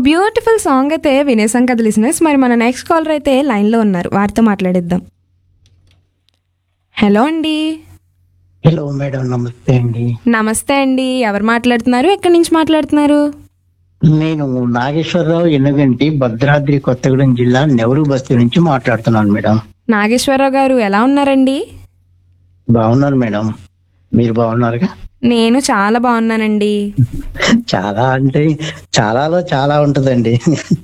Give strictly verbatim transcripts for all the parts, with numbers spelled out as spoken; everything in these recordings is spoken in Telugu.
బ్యూటిఫుల్ సాంగ్ అయితే వినేసాం కదా లిసనర్స్. మరి మన నెక్స్ట్ కాలర్ అయితే లైన్లో ఉన్నారు, వారితో మాట్లాడిద్దాం. హలో అండి. హలో మేడం, నమస్తే అండి. నమస్తే అండి, ఎవరు మాట్లాడుతున్నారు, ఎక్కడి నుంచి మాట్లాడుతున్నారు? నేను నాగేశ్వరరావు ఎన్నగంటి, భద్రాద్రి కొత్తగూడెం జిల్లా నెవరు బస్తీ నుంచి మాట్లాడుతున్నాను మేడం. నాగేశ్వరరావు గారు ఎలా ఉన్నారండి? బాగున్నారు మేడం, మీరు బాగున్నారుగా? నేను చాలా బాగున్నానండి. చాలా అంటే చాలాలో చాలా ఉంటుందండి.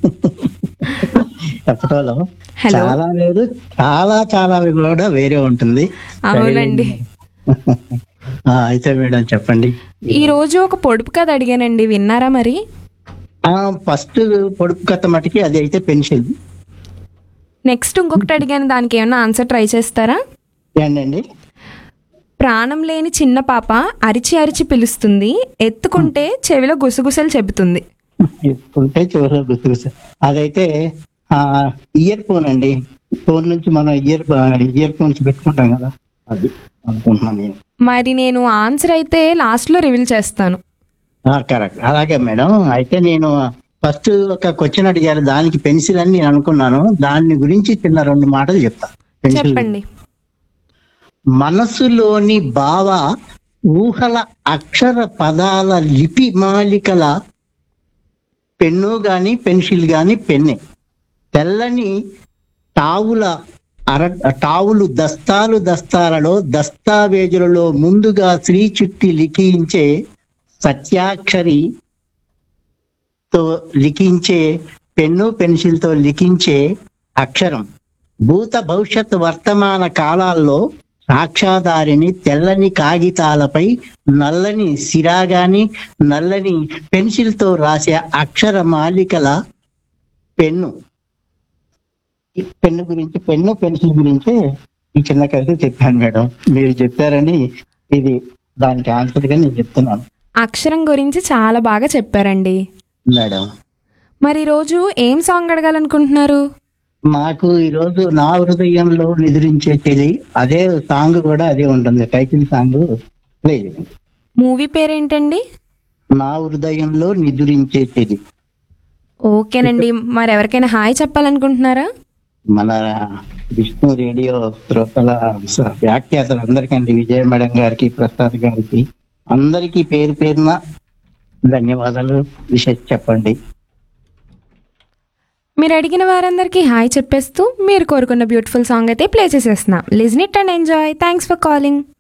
చెప్పడంలో హలో. చాలా లేదు, చాలా చాలా కూడా వేరే ఉంటుంది. అవునండి. ఆ, అయితే మేడం చెప్పండి. ఈ రోజు ఒక పొడుపు కథ అడిగానండి, విన్నారా మరి? ఆ ఫస్ట్ పొడుపు కథ మటుకి అది అయితే పెన్సిల్. నెక్స్ట్ ఇంకొకటి అడిగాను, దానికి ఏమైనా ఆన్సర్ ట్రై చేస్తారా? ఏంటండి? ప్రాణం లేని చిన్న పాప అరిచి అరిచి పిలుస్తుంది, ఎత్తుకుంటే చెవిలో గుసగుసలు చెబుతుంది. ఎత్తుకుంటే చివరిలో గుర్తుకొస్తా. అదైతే ఆ ఇయర్ ఫోన్ అండి. ఫోన్ నుంచి మనం ఇయర్ ఇయర్ ఫోన్స్ పెట్టుకుంటాం కదా, అది అనుకుంటున్నాను నేను. మరి నేను ఆన్సర్ అయితే లాస్ట్ లో రివీల్ చేస్తాను. కరెక్ట్, అలాగే మేడం. అయితే నేను ఫస్ట్ ఒక క్వశ్చన్ అడిగారు, దానికి పెన్సిల్ అని నేను అనుకున్నాను. దాని గురించి చిన్న రెండు మాటలు చెప్తా. పెన్సిల్ చెప్పండి. మనసులోని భావ ఊహల అక్షర పదాల లిపి మాలికల పెన్ను గాని పెన్సిల్ గాని పెన్నే. తెల్లని టావుల అర టావులు దస్తాలు దస్తాలలో దస్తావేజులలో ముందుగా శ్రీ చుట్టి లిఖించే సత్యాక్షరి తో లిఖించే పెన్ను పెన్సిల్ తో లిఖించే అక్షరం భూత భవిష్యత్ వర్తమాన కాలాల్లో సాక్షాధారిని తెల్లని కాగితాలపై నల్లని సిరాగాని నల్లని పెన్సిల్ తో రాసే అక్షర మాలికల పెన్ను. ఈ పెన్ను గురించి, పెన్ను పెన్సిల్ గురించి ఈ చిన్న కవిత చెప్పాను మేడం. మీరు చెప్పారని ఇది దానికి ఆన్సర్ గా నేను చెప్తున్నాను. అక్షరం గురించి చాలా బాగా చెప్పారండి మేడం. మరి ఈరోజు ఏం సాంగ్ అడగాలనుకుంటున్నారు? మాకు ఈరోజు నా హృదయంలో నిద్రించే చెలి, అదే సాంగ్ కూడా అదే ఉంటుంది, టైటిల్ సాంగ్ ప్లే చేయండి. మూవీ పేరేంటండి? నా హృదయంలో నిద్రించే చెలి. ఓకేనండి. మరి ఎవరికైనా హాయ్ చెప్పాలనుకుంటున్నారా? మన విష్ణు రేడియో శ్రోతల వ్యాఖ్యాతలు అందరికండి, విజయ మేడం గారికి, ప్రసాద్ గారికి, అందరికీ పేరు పేరున ధన్యవాదాలు. విశేష చెప్పండి. మీరు అడిగిన వారందరికీ హాయ్ చెప్పేస్తూ మీరు కోరుకున్న బ్యూటిఫుల్ సాంగ్ అయితే play చేసేస్తున్నా. Listen it and enjoy. Thanks for calling.